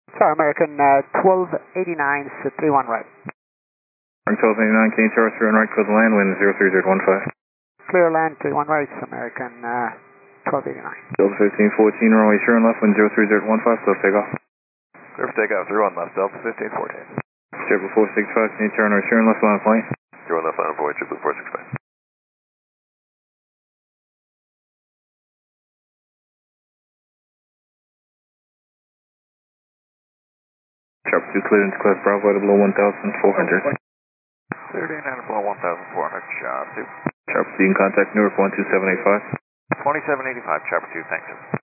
Sorry, American 1289, 31 right. 1289, can you tower through and right, close the land, wind 03015. Clear land, 31 right, American 1289. Delta 1514, runway sure and left, wind 03015, self takeoff. Clear for takeoff, 01 left, Delta 1514. Triple 465, can you turn right sure and left line of flight? 01 left line of void, triple 465. Chopper 2 cleared into class Bravo at below 1,400. Cleared in and below 1,400, Chopper 2. Chopper 2, you can contact Newark 12785. 2785, Chopper 2, thanks.